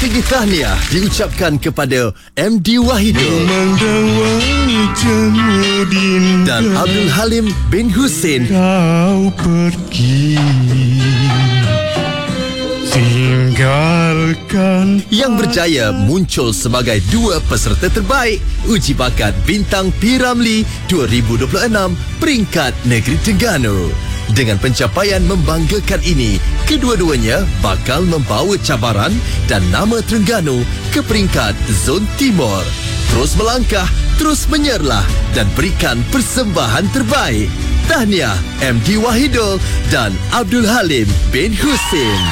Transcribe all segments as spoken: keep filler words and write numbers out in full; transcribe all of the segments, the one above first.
tinggi tahniah diucapkan kepada M D Wahidul dan Abdul Halim bin Hussein. Kau pergi tinggalkan yang berjaya muncul sebagai dua peserta terbaik Uji Bakat Bintang P. Ramlee dua ribu dua puluh enam peringkat Negeri Terengganu. Dengan pencapaian membanggakan ini, kedua-duanya bakal membawa cabaran dan nama Terengganu ke peringkat Zon Timur. Terus melangkah, terus menyerlah dan berikan persembahan terbaik. Tahniah M D Wahidul dan Abdul Halim bin Hussein.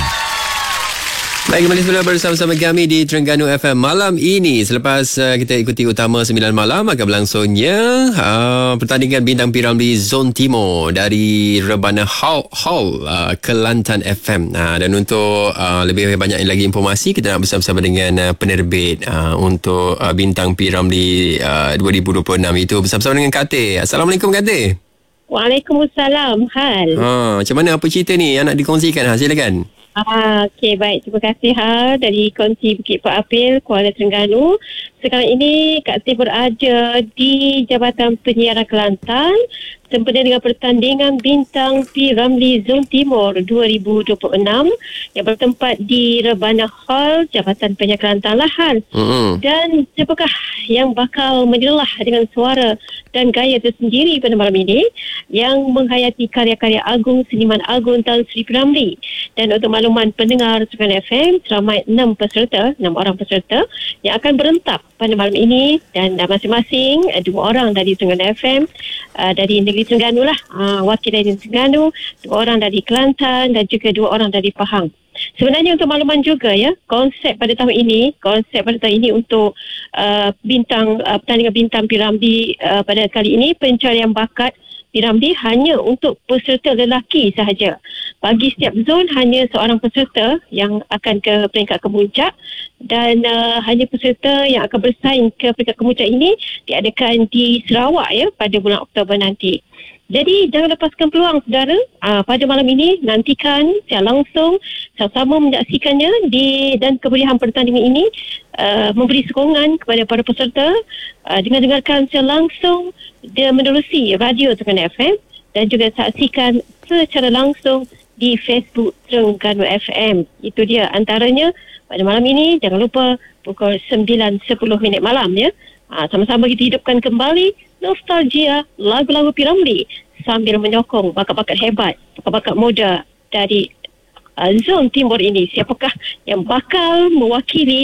Baik, kembali semula bersama-sama kami di Terengganu F M malam ini. Selepas uh, kita ikuti utama sembilan malam, akan berlangsungnya uh, pertandingan Bintang P. Ramlee Zon Timur dari Rebana Hall, Hall uh, Kelantan F M. Uh, dan untuk uh, lebih banyak lagi informasi, kita nak bersama-sama dengan uh, penerbit uh, untuk uh, Bintang P. Ramlee uh, dua ribu dua puluh enam itu, bersama-sama dengan Kak Teh. Assalamualaikum Kak Teh. Waalaikumsalam. Hal. Ha, macam mana, apa cerita ni yang nak dikongsikan? Ha, silakan. Ah, Okey, baik. Terima kasih ha dari Konti Bukit Pak Apil, Kuala Terengganu. Sekarang ini Kak Teh berada di Jabatan Penyiaran Kelantan sempena dengan pertandingan Bintang P. Ramlee Zon Timur dua ribu dua puluh enam yang bertempat di Rebana Hall, Jabatan Penyiaran Kelantan lah Hal. Mm-hmm. Dan siapakah yang bakal menyelah dengan suara dan gaya tersendiri pada malam ini yang menghayati karya-karya agung seniman agung Tan Sri P. Ramlee. Dan untuk makluman pendengar Terengganu F M, seramai enam peserta, enam orang peserta yang akan berentak pada malam ini, dan uh, masing-masing uh, dua orang dari Terengganu F M, uh, dari Negeri Terengganu lah, uh, wakil dari Terengganu, dua orang dari Kelantan dan juga dua orang dari Pahang. Sebenarnya untuk makluman juga ya, konsep pada tahun ini, konsep pada tahun ini untuk uh, bintang uh, pertandingan Bintang P. Ramlee uh, pada kali ini, pencarian bakat P. Ramlee hanya untuk peserta lelaki sahaja. Bagi setiap zon hanya seorang peserta yang akan ke peringkat kemuncak, dan uh, hanya peserta yang akan bersaing ke peringkat kemuncak ini diadakan di Sarawak ya pada bulan Oktober nanti. Jadi jangan lepaskan peluang saudara. Aa, pada malam ini nantikan secara langsung, sama-sama menyaksikannya di dan kemeriahan pertandingan ini aa, memberi sokongan kepada para peserta aa, dengan dengarkan secara langsung dia menerusi radio Terengganu F M dan juga saksikan secara langsung di Facebook Terengganu F M. Itu dia antaranya pada malam ini. Jangan lupa pukul sembilan sepuluh minit malam ya. Aa, sama-sama kita hidupkan kembali nostalgia lagu-lagu P. Ramlee sambil menyokong bakat-bakat hebat, bakat-bakat muda dari uh, Zon Timur ini. Siapakah yang bakal mewakili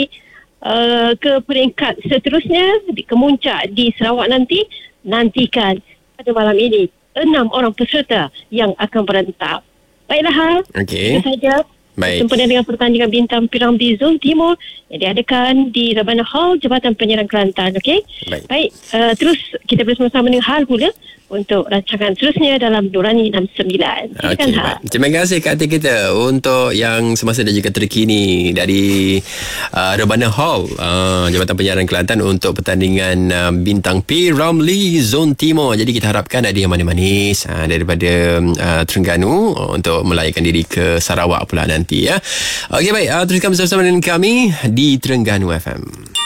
uh, ke peringkat seterusnya di kemuncak di Sarawak nanti? Nantikan pada malam ini enam orang peserta yang akan berentak. Baiklah Hal. Okey. Itu saja. Baik. Sempena dengan pertandingan Bintang P. Ramlee Zon Timur yang diadakan di Rebana Hall, Jabatan Penyiaran Kelantan. Okey? Baik. Baik. Uh, terus kita bersama-sama dengan Hal pula untuk rancangan seterusnya dalam Nurani enam puluh sembilan. Okey, baik. Terima kasih Kak Teh kita untuk yang semasa dan juga terkini dari uh, Rebana Hall, uh, Jabatan Penyiaran Kelantan untuk pertandingan uh, Bintang P. Ramlee Zon Timur. Jadi kita harapkan ada yang manis-manis uh, daripada uh, Terengganu uh, untuk melayakan diri ke Sarawak pula nanti ya. Okey, baik. Uh, teruskan bersama-sama dengan kami di Terengganu F M.